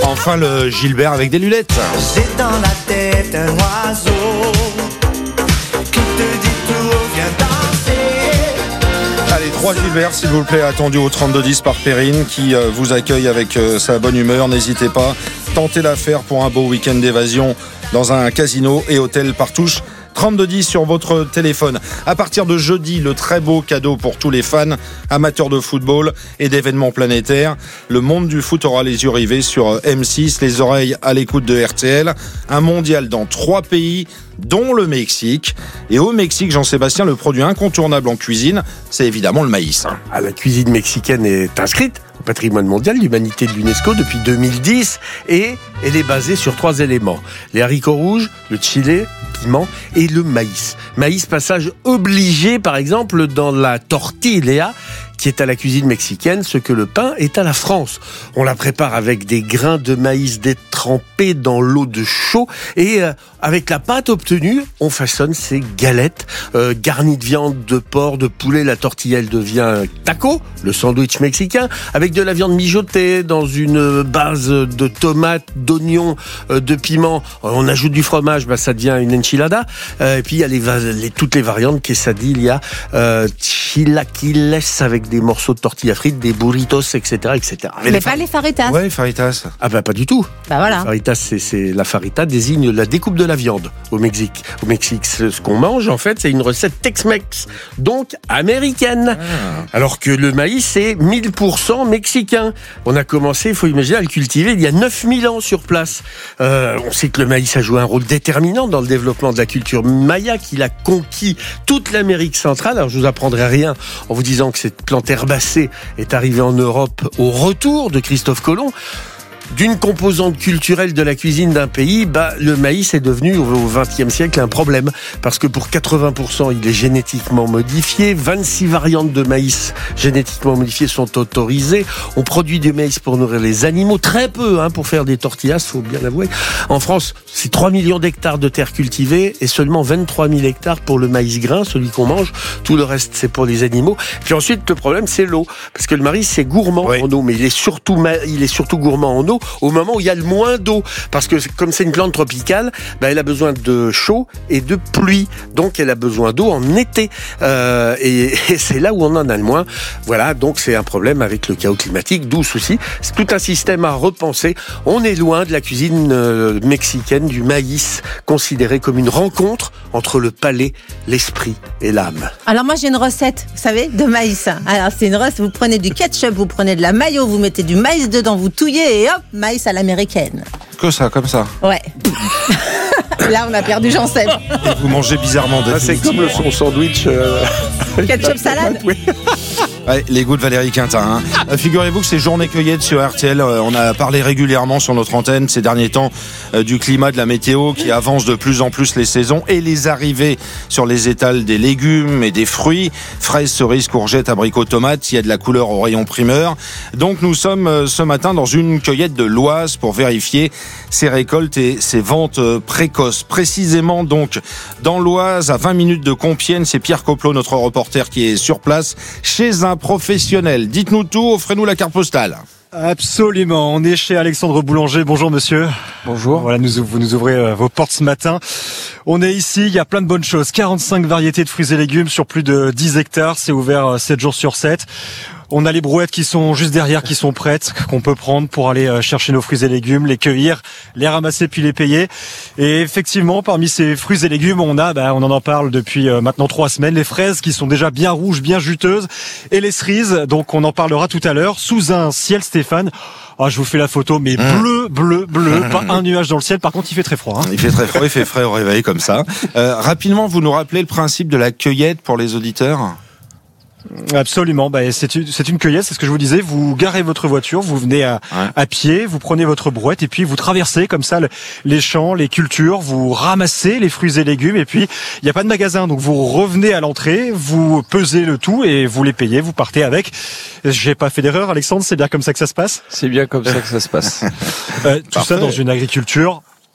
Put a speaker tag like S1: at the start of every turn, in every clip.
S1: Enfin le Gilbert avec des lunettes.
S2: J'ai dans la tête un oiseau qui te dit tout, viens danser.
S1: Allez, 3 Gilbert s'il vous plaît, attendus au 3210 par Perrine qui vous accueille avec sa bonne humeur. N'hésitez pas, tentez l'affaire pour un beau week-end d'évasion dans un casino et hôtel Partouche. 3210 sur votre téléphone. À partir de jeudi, le très beau cadeau pour tous les fans, amateurs de football et d'événements planétaires. Le monde du foot aura les yeux rivés sur M6, les oreilles à l'écoute de RTL. Un mondial dans 3 pays, dont le Mexique. Et au Mexique, Jean-Sébastien, le produit incontournable en cuisine, c'est évidemment le maïs.
S3: La cuisine mexicaine est inscrite au patrimoine mondial de l'humanité de l'UNESCO depuis 2010 et elle est basée sur 3 éléments. Les haricots rouges, le chili, piment et le maïs. Maïs, passage obligé par exemple dans la tortilla qui est à la cuisine mexicaine, ce que le pain est à la France. On la prépare avec des grains de maïs détrempés dans l'eau de chaux et avec la pâte obtenue, on façonne ces galettes garnies de viande, de porc, de poulet. La tortilla, elle devient taco, le sandwich mexicain, avec de la viande mijotée dans une base de tomates, d'oignons, de piments. On ajoute du fromage, ça devient une enchilada. Et puis il y a toutes les variantes, quesadilla, chilaquiles avec des morceaux de tortilla frites, des burritos, etc., etc.
S4: Mais pas les faritas.
S1: Ouais, faritas.
S3: Pas du tout.
S4: Voilà.
S3: Faritas, c'est la farita désigne la découpe de la viande au Mexique. Au Mexique, ce qu'on mange, en fait, c'est une recette Tex-Mex, donc américaine. Alors que le maïs, c'est 1000% mexicain. On a commencé, il faut imaginer, à le cultiver il y a 9000 ans sur place. On sait que le maïs a joué un rôle déterminant dans le développement de la culture maya, qu'il a conquis toute l'Amérique centrale. Alors, je vous apprendrai rien en vous disant que cette plante herbacée est arrivée en Europe au retour de Christophe Colomb. D'une composante culturelle de la cuisine d'un pays, le maïs est devenu au XXe siècle un problème. Parce que pour 80%, il est génétiquement modifié. 26 variantes de maïs génétiquement modifiées sont autorisées. On produit du maïs pour nourrir les animaux. Très peu pour faire des tortillas, faut bien l'avouer. En France, c'est 3 millions d'hectares de terres cultivées et seulement 23 000 hectares pour le maïs grain, celui qu'on mange. Tout le reste, c'est pour les animaux. Puis ensuite, le problème, c'est l'eau. Parce que le maïs, c'est gourmand en eau, mais il est surtout gourmand en eau au moment où il y a le moins d'eau, parce que comme c'est une plante tropicale, elle a besoin de chaud et de pluie, donc elle a besoin d'eau en été, et c'est là où on en a le moins. Voilà, donc c'est un problème avec le chaos climatique, d'où souci. C'est tout un système à repenser. On est loin de la cuisine mexicaine, du maïs considéré comme une rencontre entre le palais, l'esprit et l'âme.
S4: Alors moi j'ai une recette, vous savez, de maïs. Alors c'est une recette, vous prenez du ketchup, vous prenez de la mayo, vous mettez du maïs dedans, vous touillez et hop, maïs à l'américaine.
S1: Que ça, comme ça.
S4: Ouais. Là on a perdu Jean-Seb.
S1: Et vous mangez bizarrement.
S3: C'est comme son sandwich.
S4: Ketchup salade.
S3: Oui.
S1: Ouais, les goûts de Valérie Quintin. Figurez-vous que c'est journée cueillette sur RTL. On a parlé régulièrement sur notre antenne ces derniers temps du climat, de la météo qui avance de plus en plus les saisons et les arrivées sur les étals des légumes et des fruits. Fraises, cerises, courgettes, abricots, tomates. Il y a de la couleur au rayon primeur. Donc nous sommes ce matin dans une cueillette de l'Oise pour vérifier ces récoltes et ces ventes précoces. Précisément donc dans l'Oise, à 20 minutes de Compiègne, c'est Pierre Coplot, notre reporter, qui est sur place chez un professionnel. Dites-nous tout, offrez-nous la carte postale.
S5: Absolument, on est chez Alexandre Boulanger. Bonjour monsieur.
S6: Bonjour.
S5: Voilà, vous nous ouvrez vos portes ce matin. On est ici, il y a plein de bonnes choses. 45 variétés de fruits et légumes sur plus de 10 hectares. C'est ouvert 7 jours sur 7. On a les brouettes qui sont juste derrière, qui sont prêtes, qu'on peut prendre pour aller chercher nos fruits et légumes, les cueillir, les ramasser puis les payer. Et effectivement, parmi ces fruits et légumes, on en parle depuis maintenant 3 semaines, les fraises qui sont déjà bien rouges, bien juteuses, et les cerises, donc on en parlera tout à l'heure, sous un ciel, Stéphane. Je vous fais la photo, mais bleu, pas un nuage dans le ciel. Par contre, il fait très froid.
S1: Il fait très froid, il fait frais au réveil comme ça. Rapidement, vous nous rappelez le principe de la cueillette pour les auditeurs ?
S5: Absolument, c'est une cueillette, c'est ce que je vous disais. Vous garez votre voiture, vous venez à pied, vous prenez votre brouette et puis vous traversez comme ça les champs, les cultures, vous ramassez les fruits et légumes et puis il n'y a pas de magasin, donc vous revenez à l'entrée, vous pesez le tout et vous les payez, vous partez avec. J'ai pas fait d'erreur, Alexandre, c'est bien comme ça que ça se passe ?
S6: C'est bien comme ça que ça se passe.
S5: Tout ça dans une agriculture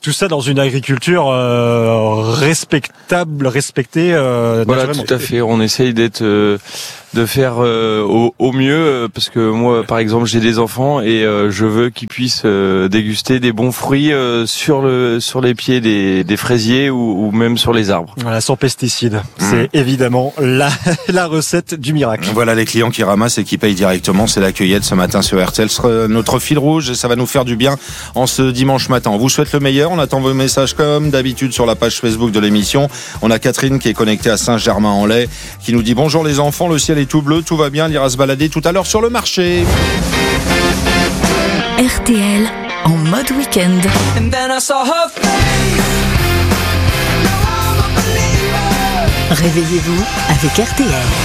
S5: Tout ça dans une agriculture respectable, respectée.
S6: Voilà,
S5: naturellement.
S6: tout à fait. On essaye de faire au mieux, parce que moi, par exemple, j'ai des enfants et je veux qu'ils puissent déguster des bons fruits sur les pieds des fraisiers ou même sur les arbres.
S5: Voilà, sans pesticides. C'est évidemment la recette du miracle.
S1: Voilà les clients qui ramassent et qui payent directement. C'est la cueillette ce matin sur RTL. Ce sera notre fil rouge et ça va nous faire du bien en ce dimanche matin. On vous souhaite le meilleur. On attend vos messages comme d'habitude sur la page Facebook de l'émission. On a Catherine qui est connectée à Saint-Germain-en-Laye qui nous dit bonjour les enfants, le ciel est tout bleu, tout va bien, il ira se balader tout à l'heure sur le marché.
S7: RTL en mode week-end.
S2: And then I saw her face.
S7: Réveillez-vous avec RTL.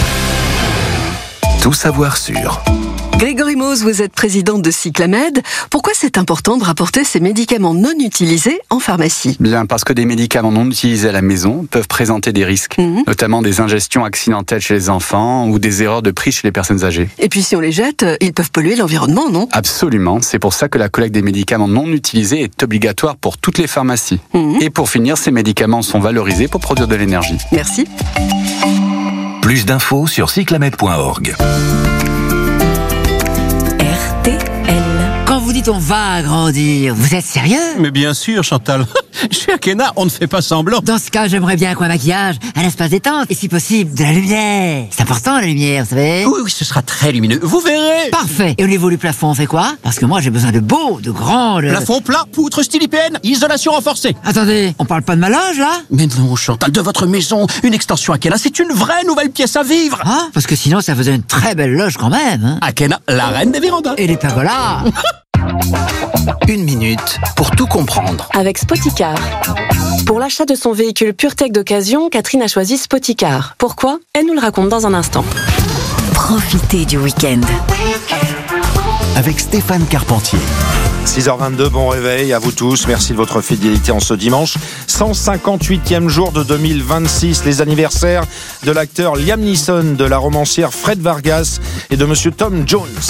S8: Tout savoir sur.
S9: Grégory Mose, vous êtes présidente de Cyclamed. Pourquoi c'est important de rapporter ces médicaments non utilisés en pharmacie ?
S10: Bien, parce que des médicaments non utilisés à la maison peuvent présenter des risques, notamment des ingestions accidentelles chez les enfants ou des erreurs de prise chez les personnes âgées.
S9: Et puis si on les jette, ils peuvent polluer l'environnement, non ?
S10: Absolument, c'est pour ça que la collecte des médicaments non utilisés est obligatoire pour toutes les pharmacies. Et pour finir, ces médicaments sont valorisés pour produire de l'énergie.
S9: Merci.
S8: Plus d'infos sur cyclamed.org.
S11: Quand vous dites on va agrandir, vous êtes sérieux ?
S12: Mais bien sûr, Chantal. Chez Akena, on ne fait pas semblant.
S11: Dans ce cas, j'aimerais bien un maquillage, un espace détente, et si possible, de la lumière. C'est important la lumière, vous savez ?
S12: Oui, ce sera très lumineux. Vous verrez.
S11: Parfait. Et au niveau du plafond, on fait quoi ? Parce que moi, j'ai besoin de beau, de grand...
S12: Plafond plat, poutre style IPN, isolation renforcée.
S11: Attendez, on parle pas de ma loge, là ?
S12: Mais non, Chantal, de votre maison, une extension Akena, c'est une vraie nouvelle pièce à vivre.
S11: Ah, parce que sinon, ça faisait une très belle loge quand même. Hein.
S12: Akena, la reine des vérandas.
S11: Et les pergolas.
S8: Une minute pour tout comprendre.
S13: Avec Spoticar. Pour l'achat de son véhicule PureTech d'occasion, Catherine a choisi Spoticar. Pourquoi ? Elle nous le raconte dans un instant.
S7: Profitez du week-end.
S8: Avec Stéphane Carpentier.
S1: 6h22, bon réveil à vous tous. Merci de votre fidélité en ce dimanche. 158e jour de 2026. Les anniversaires de l'acteur Liam Neeson, de la romancière Fred Vargas et de monsieur Tom Jones.